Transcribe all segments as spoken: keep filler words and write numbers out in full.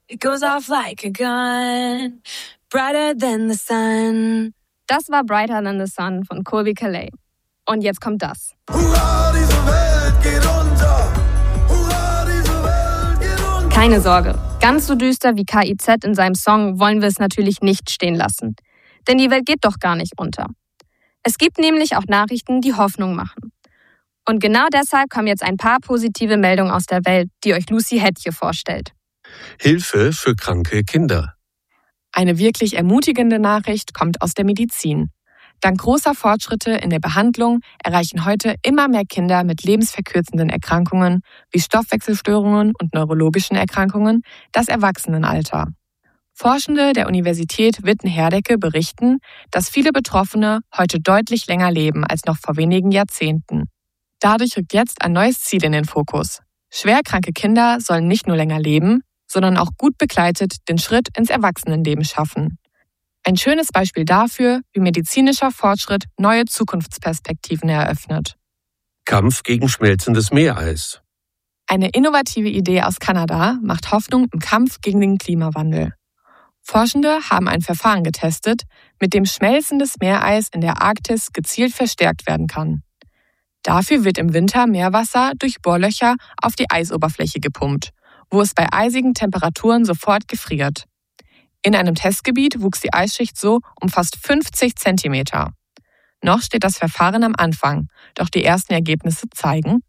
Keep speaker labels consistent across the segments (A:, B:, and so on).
A: It goes off like a gun, brighter than the sun.
B: Das war Brighter Than the Sun von Colbie Caillat. Und jetzt kommt das.
A: Hurra, diese Welt geht unter. Hurra, diese Welt geht unter.
B: Keine Sorge, ganz so düster wie K I Z in seinem Song wollen wir es natürlich nicht stehen lassen. Denn die Welt geht doch gar nicht unter. Es gibt nämlich auch Nachrichten, die Hoffnung machen. Und genau deshalb kommen jetzt ein paar positive Meldungen aus der Welt, die euch Lucy Hettche vorstellt.
C: Hilfe für kranke Kinder.
D: Eine wirklich ermutigende Nachricht kommt aus der Medizin. Dank großer Fortschritte in der Behandlung erreichen heute immer mehr Kinder mit lebensverkürzenden Erkrankungen wie Stoffwechselstörungen und neurologischen Erkrankungen das Erwachsenenalter. Forschende der Universität Witten-Herdecke berichten, dass viele Betroffene heute deutlich länger leben als noch vor wenigen Jahrzehnten. Dadurch rückt jetzt ein neues Ziel in den Fokus. Schwerkranke Kinder sollen nicht nur länger leben, sondern auch gut begleitet den Schritt ins Erwachsenenleben schaffen. Ein schönes Beispiel dafür, wie medizinischer Fortschritt neue Zukunftsperspektiven eröffnet.
C: Kampf gegen schmelzendes Meereis.
D: Eine innovative Idee aus Kanada macht Hoffnung im Kampf gegen den Klimawandel. Forschende haben ein Verfahren getestet, mit dem schmelzendes Meereis in der Arktis gezielt verstärkt werden kann. Dafür wird im Winter Meerwasser durch Bohrlöcher auf die Eisoberfläche gepumpt, wo es bei eisigen Temperaturen sofort gefriert. In einem Testgebiet wuchs die Eisschicht so um fast fünfzig Zentimeter. Noch steht das Verfahren am Anfang, doch die ersten Ergebnisse zeigen,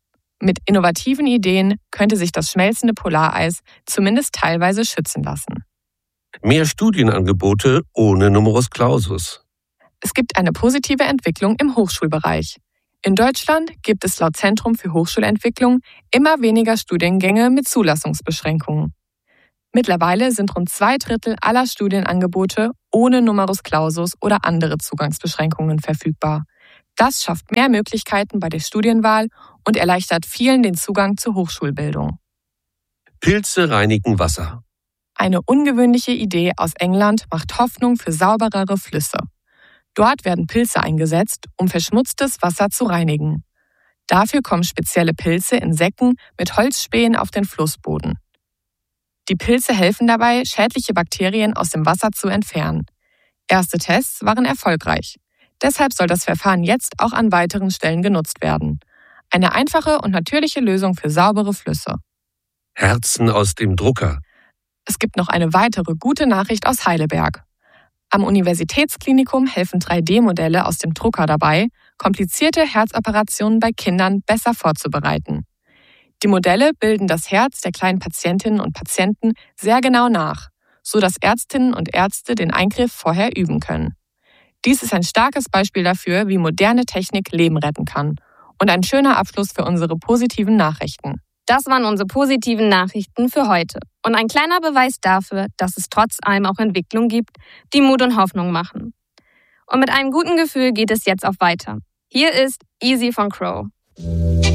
D: mit innovativen Ideen könnte sich das schmelzende Polareis zumindest teilweise schützen lassen.
C: Mehr Studienangebote ohne Numerus Clausus.
D: Es gibt eine positive Entwicklung im Hochschulbereich. In Deutschland gibt es laut Zentrum für Hochschulentwicklung immer weniger Studiengänge mit Zulassungsbeschränkungen. Mittlerweile sind rund zwei Drittel aller Studienangebote ohne Numerus Clausus oder andere Zugangsbeschränkungen verfügbar. Das schafft mehr Möglichkeiten bei der Studienwahl und erleichtert vielen den Zugang zur Hochschulbildung.
C: Pilze reinigen Wasser.
D: Eine ungewöhnliche Idee aus England macht Hoffnung für sauberere Flüsse. Dort werden Pilze eingesetzt, um verschmutztes Wasser zu reinigen. Dafür kommen spezielle Pilze in Säcken mit Holzspänen auf den Flussboden. Die Pilze helfen dabei, schädliche Bakterien aus dem Wasser zu entfernen. Erste Tests waren erfolgreich. Deshalb soll das Verfahren jetzt auch an weiteren Stellen genutzt werden. Eine einfache und natürliche Lösung für saubere Flüsse.
C: Herzen aus dem Drucker.
D: Es gibt noch eine weitere gute Nachricht aus Heidelberg. Am Universitätsklinikum helfen drei D Modelle aus dem Drucker dabei, komplizierte Herzoperationen bei Kindern besser vorzubereiten. Die Modelle bilden das Herz der kleinen Patientinnen und Patienten sehr genau nach, sodass Ärztinnen und Ärzte den Eingriff vorher üben können. Dies ist ein starkes Beispiel dafür, wie moderne Technik Leben retten kann. Und ein schöner Abschluss für unsere positiven Nachrichten.
B: Das waren unsere positiven Nachrichten für heute. Und ein kleiner Beweis dafür, dass es trotz allem auch Entwicklung gibt, die Mut und Hoffnung machen. Und mit einem guten Gefühl geht es jetzt auch weiter. Hier ist Easy von Crow.